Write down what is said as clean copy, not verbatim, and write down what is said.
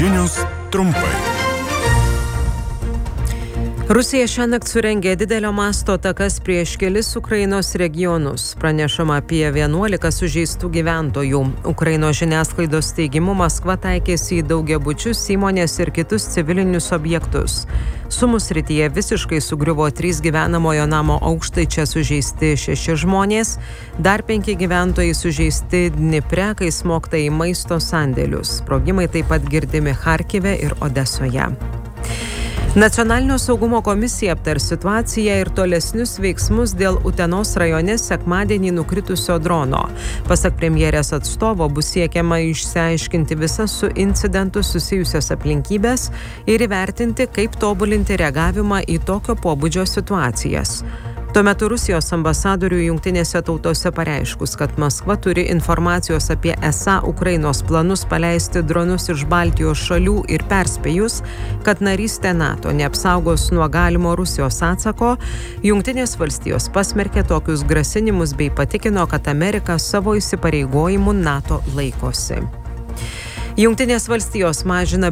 Žinios trumpai. Rusija šiąnakt surengė didelio masto atakas prieš kelis Ukrainos regionus. Pranešama apie 11 sužeistų gyventojų. Ukrainos žiniasklaidos teigimu Maskva taikėsi į daugiabučius, įmonės ir kitus civilinius objektus. Sumų srityje visiškai sugriuvo 3 gyvenamojo namo aukštai, čia sužeisti 6 žmonės. Dar 5 gyventojai sužeisti Dnipre, kai smogta į maisto sandėlius. Sprogimai taip pat girdimi Charkive ir Odesoje. Nacionalinio saugumo komisija aptars situaciją ir tolesnius veiksmus dėl Utenos rajone sekmadienį nukritusio drono. Pasak premjerės atstovo, bus siekiama išsiaiškinti visas su incidentu susijusias aplinkybės ir įvertinti, kaip tobulinti reagavimą į tokio pobūdžio situacijas. Tuo metu Rusijos ambasadoriui Jungtinėse tautose pareiškus, kad Maskva turi informacijos apie esą Ukrainos planus paleisti dronus iš Baltijos šalių ir perspėjus, kad narystė NATO neapsaugos nuo galimo Rusijos atsako, Jungtinės valstijos pasmerkė tokius grasinimus bei patikino, kad Amerika savo įsipareigojimų NATO laikosi. Jungtinės valstijos mažina